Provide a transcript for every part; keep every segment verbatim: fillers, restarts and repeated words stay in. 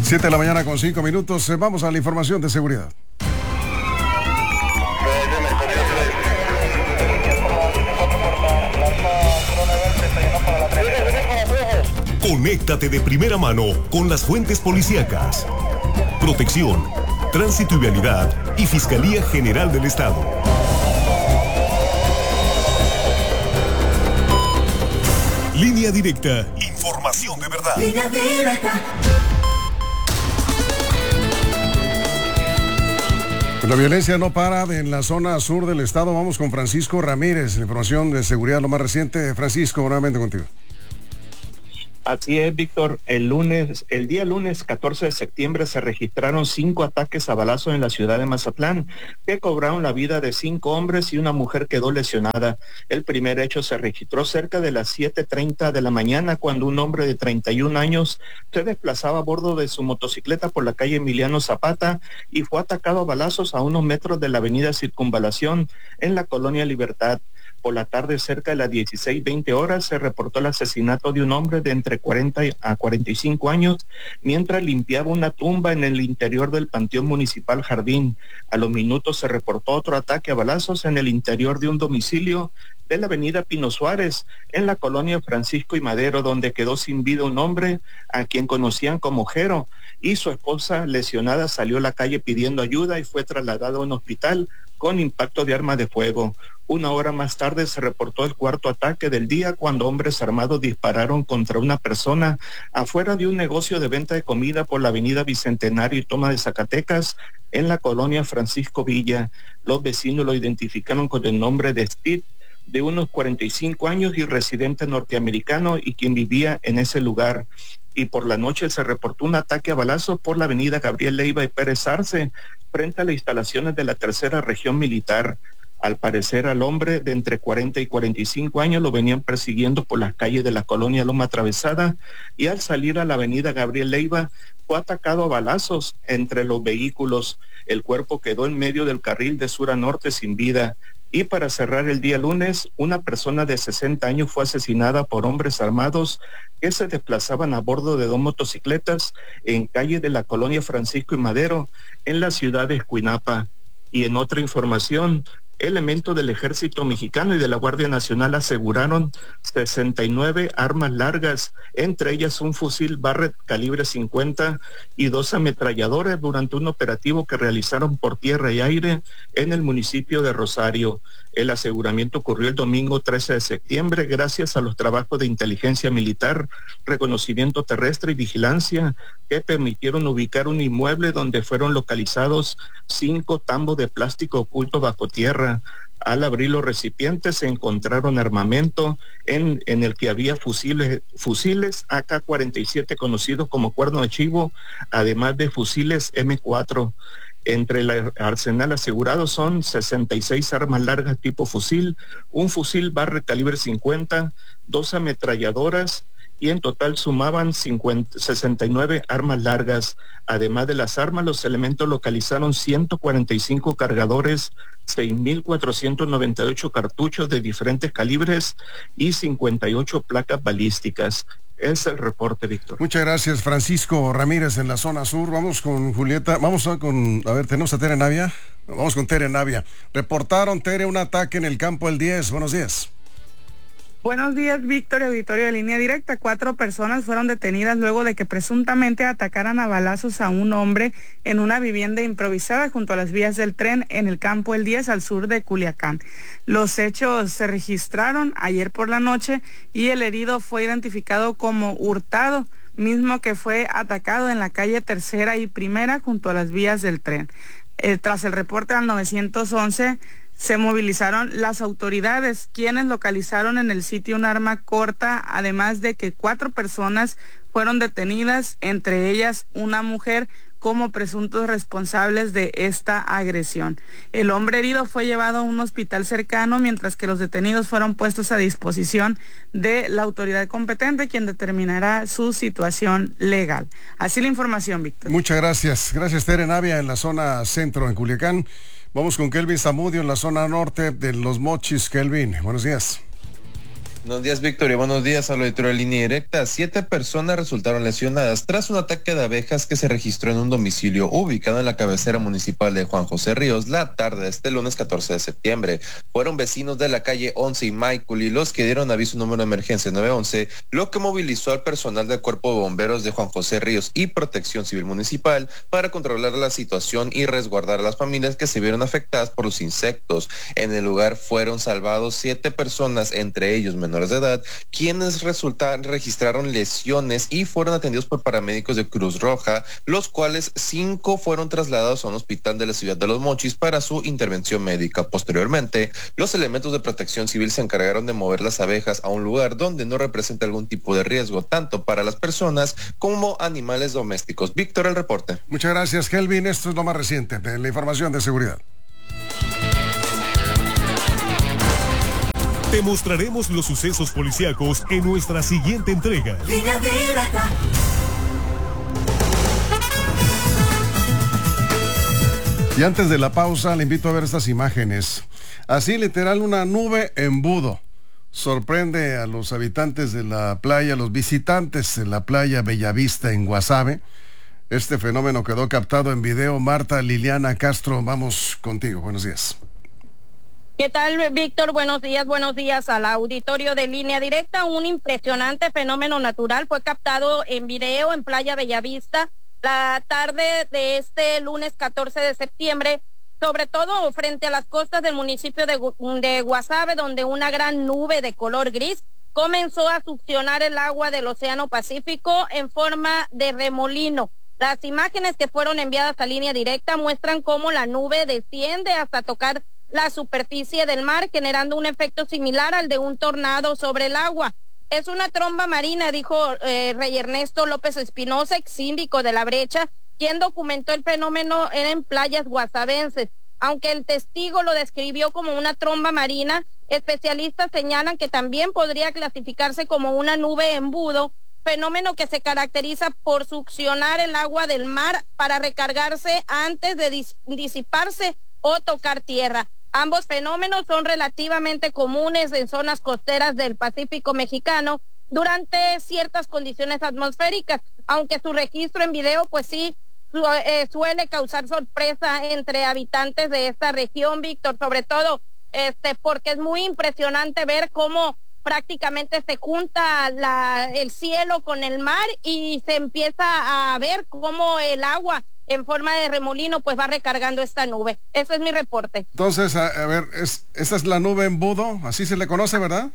Siete de la mañana con cinco minutos. Eh, Vamos a la información de seguridad. Conéctate de primera mano con las fuentes policíacas. Protección, Tránsito y Vialidad y Fiscalía General del Estado. Línea directa. Información de verdad. Línea directa. La violencia no para en la zona sur del estado. Vamos con Francisco Ramírez. La información de seguridad, lo más reciente. Francisco, nuevamente contigo. Así es, Víctor. El lunes, el día lunes catorce de septiembre se registraron cinco ataques a balazos en la ciudad de Mazatlán, que cobraron la vida de cinco hombres y una mujer quedó lesionada. El primer hecho se registró cerca de las siete treinta de la mañana, cuando un hombre de treinta y un años se desplazaba a bordo de su motocicleta por la calle Emiliano Zapata y fue atacado a balazos a unos metros de la avenida Circunvalación en la colonia Libertad. Por la tarde, cerca de las dieciséis veinte horas, se reportó el asesinato de un hombre de entre cuarenta a cuarenta y cinco años mientras limpiaba una tumba en el interior del Panteón Municipal Jardín. A los minutos se reportó otro ataque a balazos en el interior de un domicilio de la avenida Pino Suárez, en la colonia Francisco y Madero, donde quedó sin vida un hombre a quien conocían como Jero, y su esposa lesionada salió a la calle pidiendo ayuda y fue trasladada a un hospital con impacto de arma de fuego. Una hora más tarde se reportó el cuarto ataque del día, cuando hombres armados dispararon contra una persona afuera de un negocio de venta de comida por la avenida Bicentenario y Toma de Zacatecas, en la colonia Francisco Villa. Los vecinos lo identificaron con el nombre de Steve, de unos cuarenta y cinco años y residente norteamericano, y quien vivía en ese lugar. Y por la noche se reportó un ataque a balazos por la avenida Gabriel Leiva y Pérez Arce, frente a las instalaciones de la tercera región militar. Al parecer, al hombre de entre cuarenta y cuarenta y cinco años lo venían persiguiendo por las calles de la colonia Loma Atravesada, y al salir a la avenida Gabriel Leiva fue atacado a balazos entre los vehículos. El cuerpo quedó en medio del carril de sur a norte sin vida. Y para cerrar el día lunes, una persona de sesenta años fue asesinada por hombres armados que se desplazaban a bordo de dos motocicletas en calle de la colonia Francisco y Madero, en la ciudad de Escuinapa. Y en otra información, elementos del Ejército Mexicano y de la Guardia Nacional aseguraron sesenta y nueve armas largas, entre ellas un fusil Barrett calibre cincuenta y dos ametralladoras, durante un operativo que realizaron por tierra y aire en el municipio de Rosario. El aseguramiento ocurrió el domingo trece de septiembre gracias a los trabajos de inteligencia militar, reconocimiento terrestre y vigilancia que permitieron ubicar un inmueble donde fueron localizados cinco tambos de plástico oculto bajo tierra. Al abrir los recipientes se encontraron armamento en, en el que había fusiles, fusiles A K cuarenta y siete conocidos como cuerno de chivo, además de fusiles M cuatro. Entre el arsenal asegurado son sesenta y seis armas largas tipo fusil, un fusil Barrett calibre cincuenta, dos ametralladoras, y en total sumaban cincuenta, sesenta y nueve armas largas. Además de las armas, los elementos localizaron ciento cuarenta y cinco cargadores, seis mil cuatrocientos noventa y ocho cartuchos de diferentes calibres y cincuenta y ocho placas balísticas. Es el reporte, Víctor. Muchas gracias, Francisco Ramírez, en la zona sur. Vamos con Julieta, vamos a con, a ver, tenemos a Tere Navia. Vamos con Tere Navia. Reportaron, Tere, un ataque en el campo El diez. Buenos días. Buenos días, Víctor, auditorio de Línea Directa. Cuatro personas fueron detenidas luego de que presuntamente atacaran a balazos a un hombre en una vivienda improvisada junto a las vías del tren en el campo El diez, al sur de Culiacán. Los hechos se registraron ayer por la noche y el herido fue identificado como Hurtado, mismo que fue atacado en la calle Tercera y Primera junto a las vías del tren. Eh, tras el reporte al nueve once, se movilizaron las autoridades, quienes localizaron en el sitio un arma corta, además de que cuatro personas fueron detenidas, entre ellas una mujer, como presuntos responsables de esta agresión. El hombre herido fue llevado a un hospital cercano, mientras que los detenidos fueron puestos a disposición de la autoridad competente, quien determinará su situación legal. Así la información, Víctor. Muchas gracias. Gracias, Tere Navia, en la zona centro, en Culiacán. Vamos con Kelvin Zamudio en la zona norte de Los Mochis. Kelvin, buenos días. Buenos días, Victoria. Buenos días al auditorio de Línea Directa. Siete personas resultaron lesionadas tras un ataque de abejas que se registró en un domicilio ubicado en la cabecera municipal de Juan José Ríos la tarde de este lunes catorce de septiembre. Fueron vecinos de la calle once y Maiculi los que dieron aviso número de emergencia nueve once, lo que movilizó al personal del Cuerpo de Bomberos de Juan José Ríos y Protección Civil Municipal para controlar la situación y resguardar a las familias que se vieron afectadas por los insectos. En el lugar fueron salvados siete personas, entre ellos menores de edad, quienes resultaron, registraron lesiones y fueron atendidos por paramédicos de Cruz Roja, los cuales cinco fueron trasladados a un hospital de la ciudad de Los Mochis para su intervención médica. Posteriormente, los elementos de Protección Civil se encargaron de mover las abejas a un lugar donde no representa algún tipo de riesgo, tanto para las personas como animales domésticos. Víctor, el reporte. Muchas gracias, Kelvin. Esto es lo más reciente de la información de seguridad. Te mostraremos los sucesos policíacos en nuestra siguiente entrega. Línea Directa. Y antes de la pausa, le invito a ver estas imágenes. Así, literal, una nube embudo. Sorprende a los habitantes de la playa, a los visitantes de la playa Bellavista en Guasave. Este fenómeno quedó captado en video. Marta Liliana Castro, vamos contigo. Buenos días. ¿Qué tal, Víctor? Buenos días, buenos días al auditorio de Línea Directa. Un impresionante fenómeno natural fue captado en video en Playa Bellavista la tarde de este lunes catorce de septiembre, sobre todo frente a las costas del municipio de, de Guasave, donde una gran nube de color gris comenzó a succionar el agua del Océano Pacífico en forma de remolino. Las imágenes que fueron enviadas a Línea Directa muestran cómo la nube desciende hasta tocar la superficie del mar, generando un efecto similar al de un tornado sobre el agua. Es una tromba marina, dijo eh, Rey Ernesto López Espinosa, ex síndico de La Brecha, quien documentó el fenómeno en playas guasavenses. Aunque el testigo lo describió como una tromba marina, especialistas señalan que también podría clasificarse como una nube embudo, fenómeno que se caracteriza por succionar el agua del mar para recargarse antes de dis- disiparse o tocar tierra. Ambos fenómenos son relativamente comunes en zonas costeras del Pacífico mexicano durante ciertas condiciones atmosféricas, aunque su registro en video pues sí su, eh, suele causar sorpresa entre habitantes de esta región, Víctor, sobre todo este porque es muy impresionante ver cómo prácticamente se junta la, el cielo con el mar y se empieza a ver cómo el agua en forma de remolino pues va recargando esta nube. Ese es mi reporte. Entonces, a, a ver, es, esa es la nube embudo, así se le conoce, ¿verdad?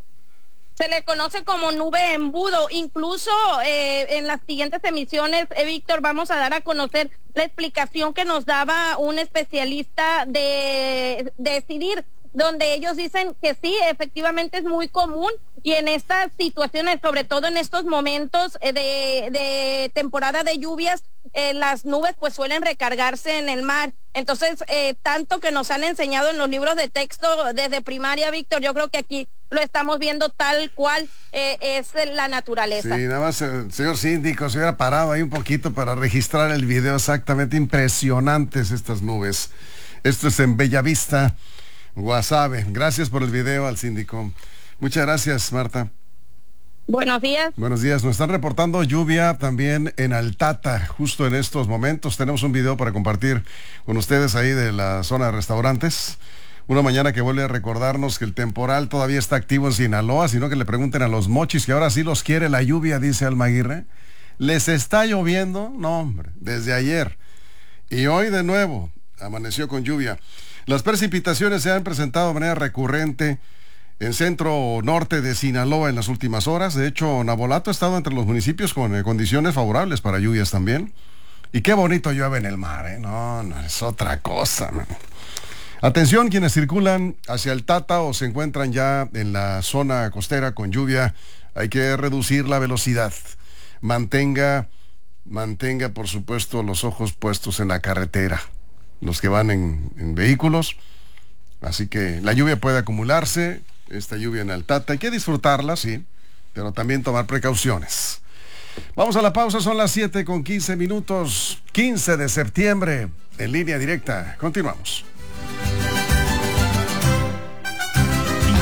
Se le conoce como nube embudo. Incluso eh, en las siguientes emisiones, eh, Víctor, vamos a dar a conocer la explicación que nos daba un especialista de, de decidir, donde ellos dicen que sí, efectivamente es muy común y en estas situaciones, sobre todo en estos momentos de, de temporada de lluvias, eh, las nubes pues suelen recargarse en el mar. Entonces, eh, tanto que nos han enseñado en los libros de texto desde primaria, Víctor, yo creo que aquí lo estamos viendo tal cual eh, es la naturaleza. Sí, nada más el señor síndico se hubiera parado ahí un poquito para registrar el video. Exactamente, impresionantes estas nubes. Esto es en Bellavista, Guasave. Gracias por el video al síndico. Muchas gracias, Marta. Buenos días. Buenos días. Nos están reportando lluvia también en Altata, justo en estos momentos. Tenemos un video para compartir con ustedes ahí de la zona de restaurantes. Una mañana que vuelve a recordarnos que el temporal todavía está activo en Sinaloa, sino que le pregunten a los Mochis, que ahora sí los quiere la lluvia, dice Alma Aguirre. ¿Les está lloviendo? No, hombre, desde ayer. Y hoy de nuevo, amaneció con lluvia. Las precipitaciones se han presentado de manera recurrente en centro norte de Sinaloa en las últimas horas. De hecho, Navolato ha estado entre los municipios con eh, condiciones favorables para lluvias también. Y qué bonito llueve en el mar, ¿eh? No, no, es otra cosa, man. Atención, quienes circulan hacia el Tata o se encuentran ya en la zona costera con lluvia, hay que reducir la velocidad. Mantenga, mantenga, por supuesto, los ojos puestos en la carretera, los que van en, en vehículos. Así que la lluvia puede acumularse, esta lluvia en el Tata, hay que disfrutarla, sí, pero también tomar precauciones. Vamos a la pausa, son las siete con quince minutos, quince de septiembre, en Línea Directa. Continuamos. Información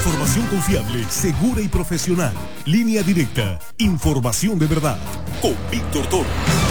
confiable, segura y profesional. Línea Directa. Información de verdad. Con Víctor Torres.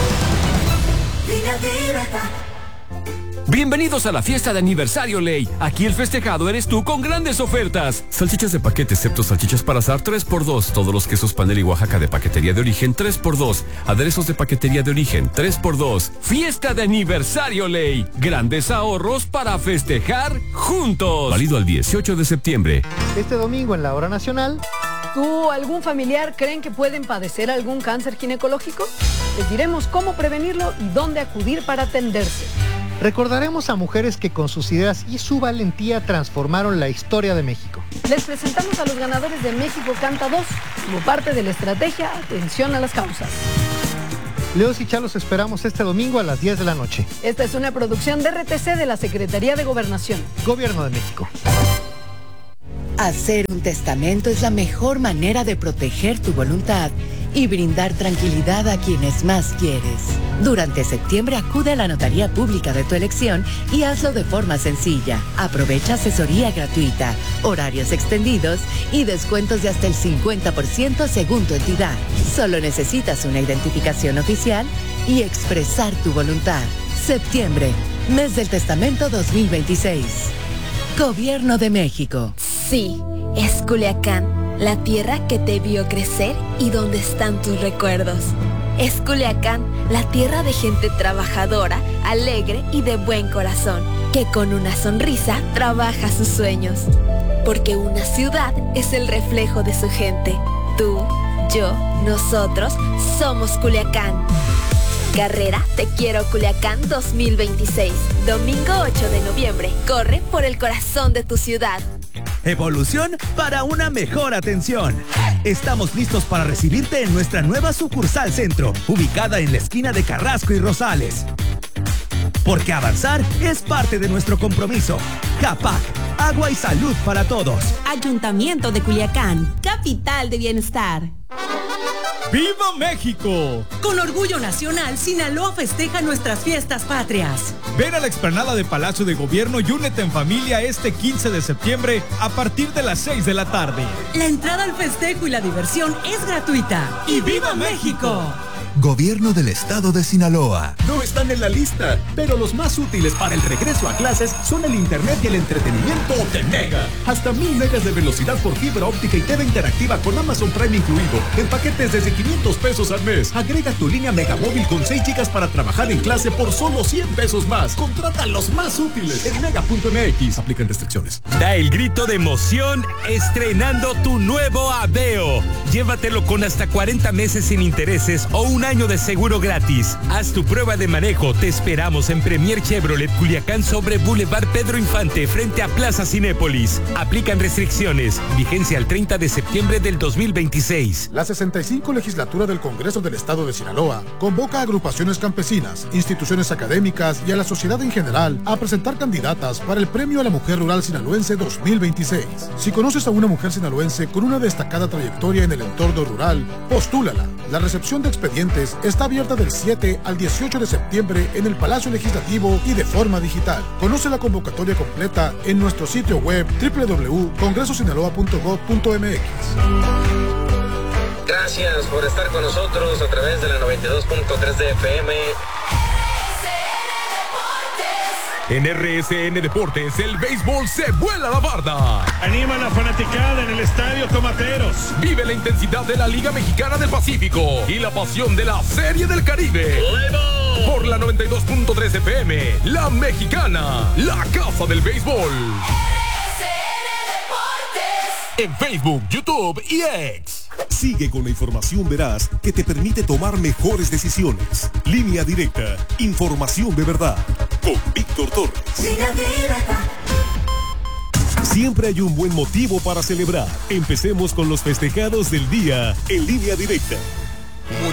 Línea Directa. Bienvenidos a la fiesta de aniversario Ley. Aquí el festejado eres tú con grandes ofertas. Salchichas de paquete, excepto salchichas para asar, tres por dos. Todos los quesos Panel y Oaxaca de paquetería de origen, tres por dos. Aderezos de paquetería de origen, tres por dos. Fiesta de aniversario Ley. Grandes ahorros para festejar juntos. Válido al dieciocho de septiembre. Este domingo en la hora nacional. ¿Tú o algún familiar creen que pueden padecer algún cáncer ginecológico? Les diremos cómo prevenirlo y dónde acudir para atenderse. Recordaremos a mujeres que con sus ideas y su valentía transformaron la historia de México. Les presentamos a los ganadores de México Canta dos, como parte de la estrategia Atención a las Causas. Leos y Chalos esperamos este domingo a las diez de la noche. Esta es una producción de R T C de la Secretaría de Gobernación. Gobierno de México. Hacer un testamento es la mejor manera de proteger tu voluntad y brindar tranquilidad a quienes más quieres. Durante septiembre acude a la notaría pública de tu elección y hazlo de forma sencilla. Aprovecha asesoría gratuita, horarios extendidos y descuentos de hasta el cincuenta por ciento según tu entidad. Solo necesitas una identificación oficial y expresar tu voluntad. Septiembre, mes del testamento dos mil veintiséis. Gobierno de México. Sí, es Culiacán. La tierra que te vio crecer y donde están tus recuerdos. Es Culiacán, la tierra de gente trabajadora, alegre y de buen corazón, que con una sonrisa trabaja sus sueños. Porque una ciudad es el reflejo de su gente. Tú, yo, nosotros somos Culiacán. Carrera Te Quiero Culiacán dos mil veintiséis. Domingo ocho de noviembre. Corre por el corazón de tu ciudad. Evolución para una mejor atención. Estamos listos para recibirte en nuestra nueva sucursal centro, ubicada en la esquina de Carrasco y Rosales. Porque avanzar es parte de nuestro compromiso. CAPAC, agua y salud para todos. Ayuntamiento de Culiacán, capital de bienestar. ¡Viva México! Con orgullo nacional, Sinaloa festeja nuestras fiestas patrias. Ven a la explanada de Palacio de Gobierno y únete en familia este quince de septiembre a partir de las seis de la tarde. La entrada al festejo y la diversión es gratuita. ¡Y viva México! Gobierno del Estado de Sinaloa. No están en la lista, pero los más útiles para el regreso a clases son el internet y el entretenimiento de Mega. Hasta mil megas de velocidad por fibra óptica y T V interactiva con Amazon Prime incluido, en paquetes desde quinientos pesos al mes. Agrega tu línea Mega Móvil con seis gigas para trabajar en clase por solo cien pesos más. Contrata los más útiles en mega punto m x. Aplican restricciones. Da el grito de emoción estrenando tu nuevo Aveo. Llévatelo con hasta cuarenta meses sin intereses o un año de seguro gratis. Haz tu prueba de manejo. Te esperamos en Premier Chevrolet Culiacán sobre Boulevard Pedro Infante frente a Plaza Cinépolis. Aplican restricciones. Vigencia al treinta de septiembre del dos mil veintiséis. La sesenta y cinco legislatura del Congreso del Estado de Sinaloa convoca a agrupaciones campesinas, instituciones académicas y a la sociedad en general a presentar candidatas para el Premio a la Mujer Rural Sinaloense dos mil veintiséis. Si conoces a una mujer sinaloense con una destacada trayectoria en el entorno rural, postúlala. La recepción de expedientes está abierta del siete al dieciocho de septiembre en el Palacio Legislativo y de forma digital. Conoce la convocatoria completa en nuestro sitio web doble u doble u doble u punto congreso sinaloa punto gob punto m x. Gracias por estar con nosotros a través de la noventa y dos punto tres de F M. En R S N Deportes, el béisbol se vuela la barda. Anima la fanaticada en el Estadio Tomateros. Vive la intensidad de la Liga Mexicana del Pacífico y la pasión de la Serie del Caribe. ¡Levo! Por la noventa y dos punto tres F M, La Mexicana, la casa del béisbol. R S N Deportes. En Facebook, YouTube y X. Sigue con la información veraz que te permite tomar mejores decisiones. Línea Directa, información de verdad. Con Víctor Torres. Línea Directa. Siempre hay un buen motivo para celebrar. Empecemos con los festejados del día en Línea Directa.